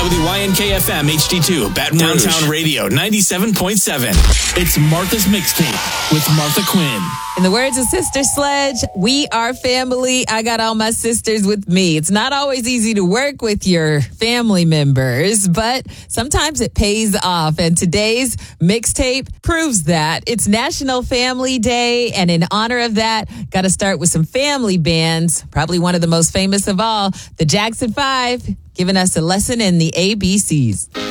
WYNK-FM HD2, Baton Rouge. Downtown Radio 97.7. It's Martha's Mixtape with Martha Quinn. In the words of Sister Sledge, we are family. I got all my sisters with me. It's not always easy to work with your family members, but sometimes it pays off. And today's mixtape proves that. It's National Family Day, and in honor of that, got to start with some family bands. Probably one of the most famous of all, the Jackson 5, giving us a lesson in the ABCs.